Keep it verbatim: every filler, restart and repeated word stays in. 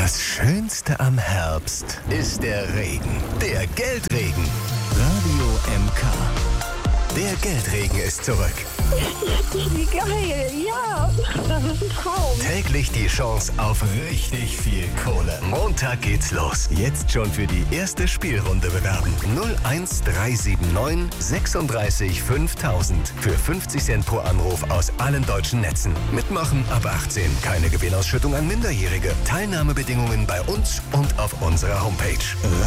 Das Schönste am Herbst ist der Regen. Der Geldregen. Radio M K. Der Geldregen ist zurück. Wie geil, ja, das ist ein Traum. Täglich die Chance auf richtig viel Kohle. Montag geht's los. Jetzt schon für die erste Spielrunde bewerben. null eins drei sieben neun sechsunddreißig fünftausend. Für fünfzig Cent pro Anruf aus allen deutschen Netzen. Mitmachen ab achtzehn. Keine Gewinnausschüttung an Minderjährige. Teilnahmebedingungen bei uns und auf unserer Homepage.